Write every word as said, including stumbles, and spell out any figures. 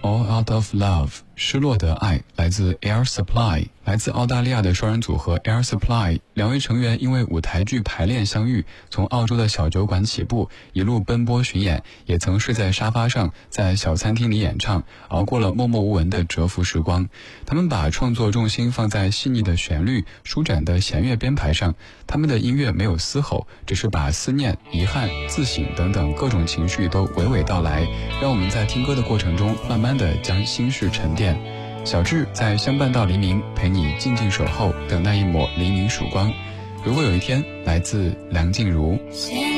All Out of Love 失落的爱，来自 Air Supply， 来自澳大利亚的双人组合 Air Supply， 两位成员因为舞台剧排练相遇，从澳洲的小酒馆起步，一路奔波巡演，也曾睡在沙发上，在小餐厅里演唱，熬过了默默无闻的蛰伏时光。他们把创作重心放在细腻的旋律、舒展的弦乐编排上，他们的音乐没有嘶吼，只是把思念、遗憾、自省等等各种情绪都娓娓道来，让我们在听歌的过程中慢慢的将心事沉淀。小智在相伴到黎明，陪你静静守候，等那一抹黎明曙光。如果有一天，来自梁静茹。